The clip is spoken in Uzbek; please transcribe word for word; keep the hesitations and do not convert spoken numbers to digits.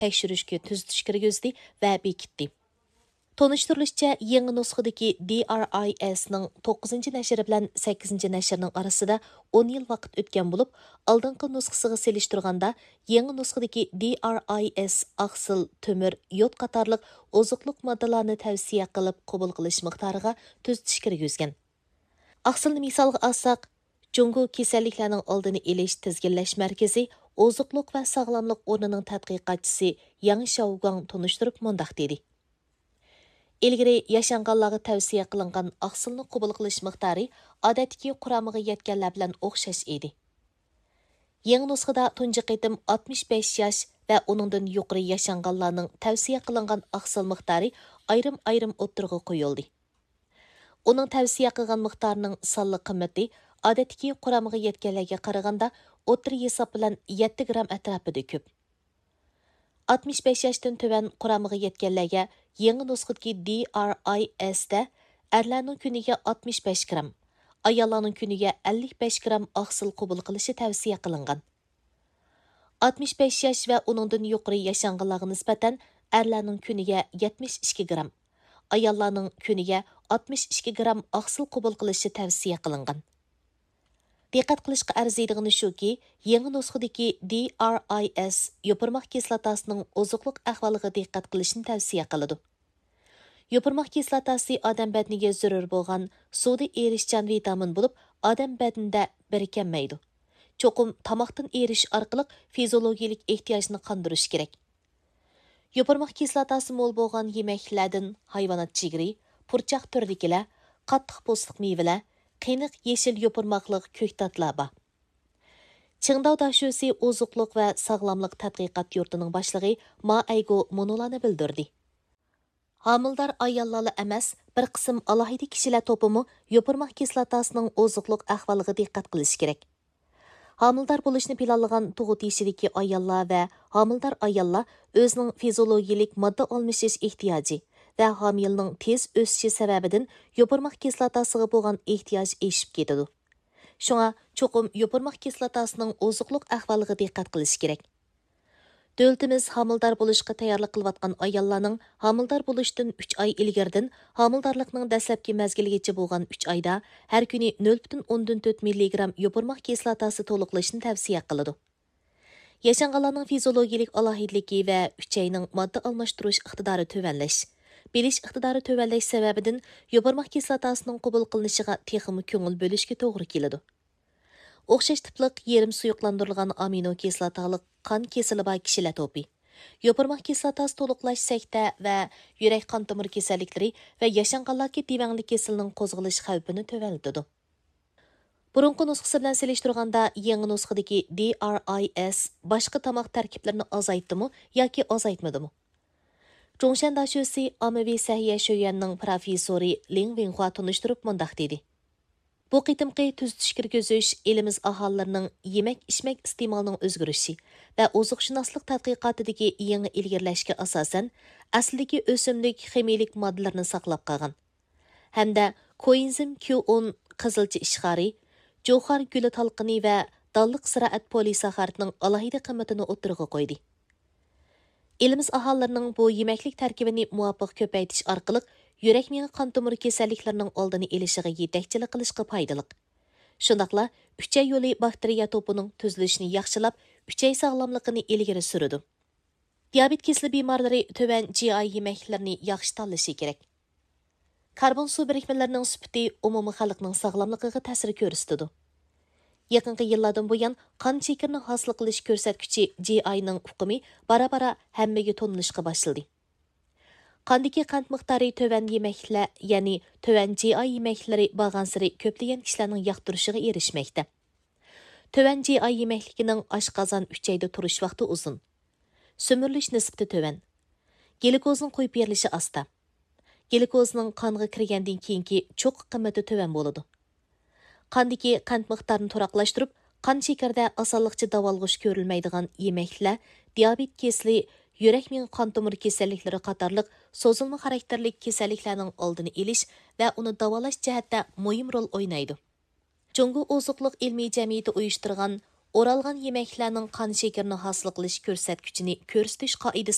tekshirishga tuzitish kirgizdi va bekitdi. Tonuşturulishicha, yangi nusxadagi D R I S'ning to'qqizinchi nashri bilan sakkizinchi nashrning orasida o'n yil vaqt o'tgan bo'lib, oldingi nusxasiga selishtirganda yangi nusxadagi D R I S oqsil, temir, yod qatorliq oziqliq moddalarni tavsiya qilib qabul qilish miqdoriga tuzitish kirgizgan. Oqsilni misolga olsak, Jungo kasalliklarning oldini olish tizginlash markazi oziqliq va sog'lomlik o'rnining tadqiqotchisi Yang Shaogang tonuşturib mundaq dedi. İlgiri yaşanğanlarga tavsiya qilingan oqsilni qabul qilish miqdori odatdagi quramiga yetganlar bilan o'xshash edi. Yangi nusxada tunji qitim oltmish besh yosh va uningdan yuqori yaşanğanlarning tavsiya qilingan oqsil miqdori ayrim-ayrim o'ttirg'i qo'yildi. Uning tavsiya qilgan miqdorining sonli qimmati odatdagi quramiga yetganlarga qaraganda o'ttir hisob bilan yetti gram atrofida ko'p. oltmish besh yoshdan tuvan quramiga yetganlarga yangi nusxadagi D R I S'da erlarning kuniga oltmish besh gram, ayollarning kuniga ellik besh gram oqsil qabul qilishi tavsiya qilingan. oltmish besh yosh va uningdan yuqori yaşanğanlarga nisbatan erlarning kuniga yetmish ikki gram, ayollarning kuniga oltmish ikki gram oqsil qabul qilishi tavsiya qilingan. Diqqat qilishga arziydigani shuki, yangi nusxadagi D R I S yopirmoq kislotasining oziqliq ahvoliga diqqat qilishni tavsiya qiladi. Yopirmoq kislotasi odam badaniga zarur bo'lgan suvda erishgan vitamin bo'lib, odam badanida birikmaydi. Cho'qim tomoqdan erish orqali fiziologik ehtiyojni qondirish kerak. Yopirmoq kislotasi mo'l bo'lgan yemeklardan hayvonot jigri, purchoq turdikilar, qattiq po'stliq mevalar, qiyniq yeshil yopirmoqliq ko'ktatlar bor. Qingdao dashosi oziqliq va sog'lomlik tadqiqot yurtining boshlig'i Ma Aygo monolarni bildirdi. Homildor ayollar emas, bir qism alohida kishilar to'pimi yopirmoq kislotasining oziqliq ahvoliga diqqat qilish kerak. Homildor bo'lishni planlagan tug'ut yeshidagi ayollar va homildor ayollar o'zining fiziologik modda almashish ehtiyoji va homilning tez o'sishi sababidan yopirmoq kislotasiga bo'lgan ehtiyoj eshib ketadi. Shunga cho'qim yopirmoq kislotasining oziqliq ahvoliga diqqat qilish kerak. Davlatimiz homildor bo'lishga tayyorlik qilayotgan ayollarning homildor bo'lishdan uch oy ilgaridan homildorlikning dastlabki mazgiligacha bo'lgan uch oyda har kuni nol butun o'ndan to'rt milligram yopirmoq kislotasi to'liqlashni tavsiya qiladi. Yaşanğanlarning fiziologik alohidligi va uch oyning modda almashtirish iqtidori tuvanlash, bilish iqtidori tuvanlash sababidan yopirmoq kislotasining qabul qilinishiga texmi ko'ngil bo'lishga to'g'ri keladi. O'xshash tipliq yerim suyuqlantirilgan amino kislotaliq qon kesili bor kishilar to'pi. Yopirmoq kislotasi to'liqlash sakta va yurak qon tomir kasalliklari va yaşanğanlarga devangli kasalning qo'zg'alish xavfini tuvanlatadi. Burunqi nusxasi bilan selishtirganda yangi nusxadagi D R I S boshqa tamoq tarkiblarini azaytdimi yoki azaytmadimi? Zhongshan dashosi ommaviy sahiya sho'yanning professori Ling Wenhua tunishtirib mundaq dedi. Bu qitimqi tuzitish kirgizish elimiz aholilarining yemak-ichmak iste'molining o'zgarishi va oziqshunoslik tadqiqotidagi yangi ilgirlashga asosan aslidagi o'simlik ximiyalik moddalarni saqlab qolgan. Hamda koenzim Q o'n qizilcha ishxori, jo'xar guli talqini va dalliq siroat polisaxaridning alohida qimmatini o'tirg'i qo'ydi. Elimiz aholilarining bu yemaklik tarkibini muvofiq ko'paytirish orqali yurak miya qon tomir kasalliklarining oldini olishiga yetakchilik qilishga foydali. Shundaqla uchay yo'li bakteriya to'pining tuzilishini yaxshilab, uchay sog'lomligini ilgari suradi. Diabet kesli bemorlari tuvan G I yemaklarni yaxshi tanlashi kerak. Karbon suv birikmalarining sifati umumiy xalqning sog'lomligiga ta'sir ko'rsatadi. Yaqinqi yillardan buyon qon chekirini hosil qilish ko'rsatkichi G I ning uqumi bara-bara hammaga tonilishga boshladi. Qandagi qand miqdori tuvan yemaklar, ya'ni tuvan G I yemaklari bag'ansiri ko'plagan kishilarning yoqtirishiga erishmoqda. Tuvan G I yemakligining oshqozon uch oyda turish vaqti uzun. So'mirilish nisbati tuvan. Glukozning qo'yib berilishi asta. Glukozning qonga kirgandan keyingi cho'q qimmati tuvan bo'ladi. Qandagi qand miqdorini turaqlashtirib, qon shekarda osonlikcha davolg'ish ko'rilmaydigan yemaklar diabet kesli, yurak miya qon tomir kasalliklari qatorliq so'zilma xarakterlik kasalliklarning oldini olish va uni davolash jihatda muhim rol o'ynaydi. Jungo oziqliq ilmiy jamiyati uyushtirgan o'ralgan yemaklarning qon shekarini hosil qilish ko'rsatkichini ko'rsatish qoidasi